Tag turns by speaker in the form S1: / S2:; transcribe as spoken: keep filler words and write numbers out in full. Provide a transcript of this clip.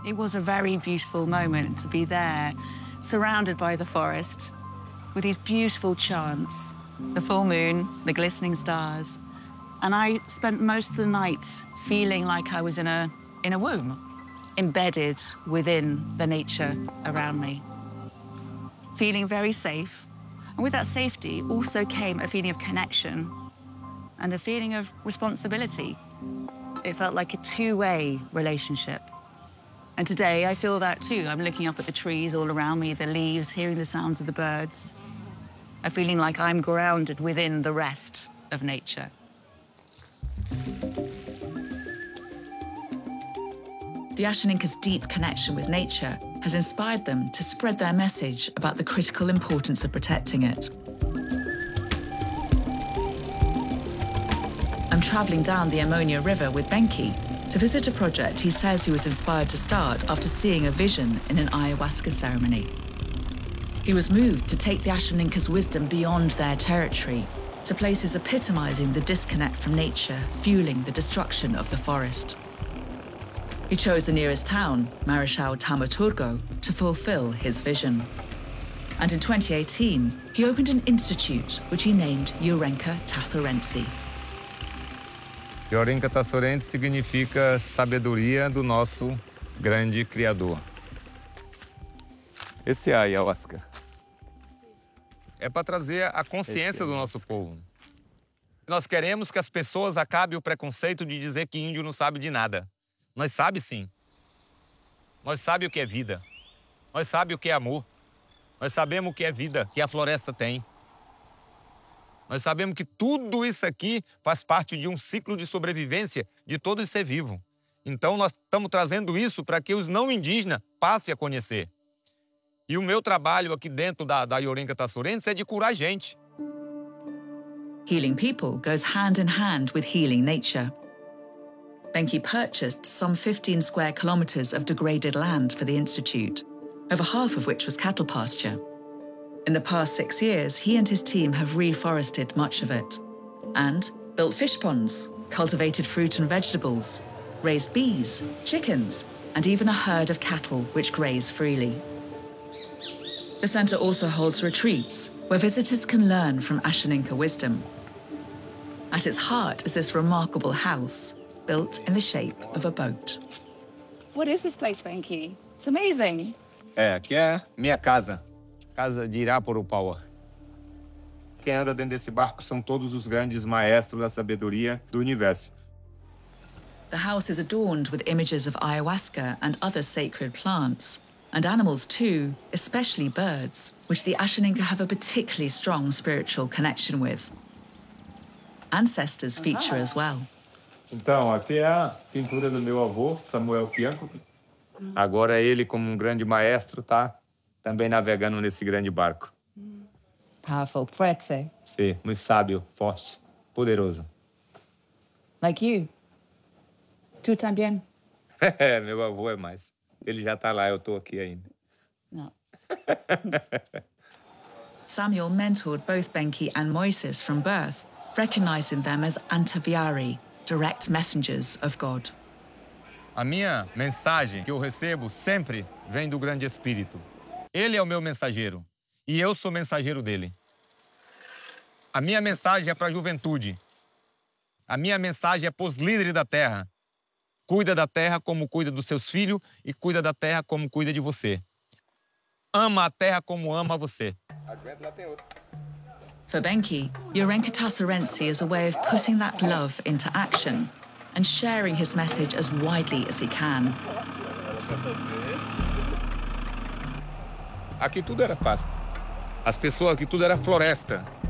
S1: It was a very beautiful moment to be there, surrounded by the forest, with these beautiful chants, the full moon, the glistening stars. And I spent most of the night feeling like I was in a, in a womb, embedded within the nature around me. Feeling very safe. And with that safety also came a feeling of connection and a feeling of responsibility. It felt like a two-way relationship. And today I feel that too. I'm looking up at the trees all around me, the leaves, hearing the sounds of the birds. A feeling like I'm grounded within the rest of nature. The Ashaninka's deep connection with nature has inspired them to spread their message about the critical importance of protecting it. I'm travelling down the Ammonia River with Benki to visit a project he says he was inspired to start after seeing a vision in an ayahuasca ceremony. He was moved to take the Ashaninka's wisdom beyond their territory to places epitomising the disconnect from nature, fueling the destruction of the forest. He chose the nearest town, Marechal Taumaturgo, to fulfill his vision. And in twenty eighteen, he opened an institute which he named Yorenka Tassorense.
S2: Yorenka Tassorense significa sabedoria do nosso grande Criador. Esse é a ayahuasca. É para trazer a consciência do nosso povo. Nós queremos que as pessoas acabem o preconceito de dizer que índio não sabe de nada. Nós sabe sim. Nós sabe o que é vida. Nós sabe o que é amor. Nós sabemos o que é vida, que a floresta tem. Nós sabemos que tudo isso aqui faz parte de um ciclo de sobrevivência de todo ser vivo. Então nós estamos trazendo isso para que os não indígenas passem a conhecer. E o meu trabalho aqui dentro da, da Yorenka Tassorense é de curar gente.
S1: Healing people goes hand in hand with healing nature. Benki purchased some fifteen square kilometres of degraded land for the institute, over half of which was cattle pasture. In the past six years, he and his team have reforested much of it and built fish ponds, cultivated fruit and vegetables, raised bees, chickens, and even a herd of cattle which graze freely. The centre also holds retreats where visitors can learn from Ashaninka wisdom. At its heart is this remarkable house, built in the shape of a boat.
S3: What is this place, Benki? It's amazing.
S2: É, aqui é minha casa. Casa de Irapurupawa. Quem anda dentro desse barco são todos os grandes maestros da sabedoria do universo.
S1: The house is adorned with images of ayahuasca and other sacred plants, and animals too, especially birds, which the Ashaninka have a particularly strong spiritual connection with. Ancestors feature as well.
S2: Então, aqui é a pintura do meu avô, Samuel Fianco. Agora ele, como um grande maestro, tá também navegando nesse grande barco.
S3: Powerful, fuerte.
S2: Sim, muito sábio, forte, poderoso.
S3: Like you. Tu também?
S2: É, meu avô é mais. Ele já tá lá, eu tô aqui ainda.
S3: No.
S1: Samuel mentored both Benki and Moises from birth, recognizing them as Antaviari, direct messengers of God.
S2: A minha mensagem que eu recebo sempre vem do Grande Espírito. Ele é o meu mensageiro e eu sou mensageiro dele. A minha mensagem é para a juventude. A minha mensagem é para os líderes da terra. Cuida da terra como cuida dos seus filhos e cuida da terra como cuida de você. Ama a terra como ama você.
S1: For Benki, Yorenka Tassorense is a way of putting that love into action and sharing his message as widely as he can.
S2: Aqui tudo era pasto. As pessoas aqui tudo era floresta.